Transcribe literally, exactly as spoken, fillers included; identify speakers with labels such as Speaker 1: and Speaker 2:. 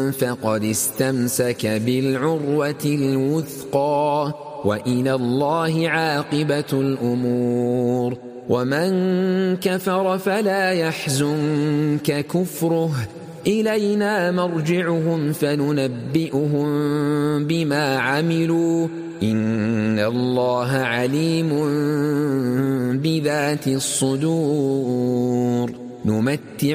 Speaker 1: فقد استمسك بالعروة الوثقى وإلى الله عاقبة الأمور. ومن كفر فلا يحزنك كفره، إلينا مرجعهم فننبئهم بما عملوا، إن الله عليم بذات الصدور. نمتع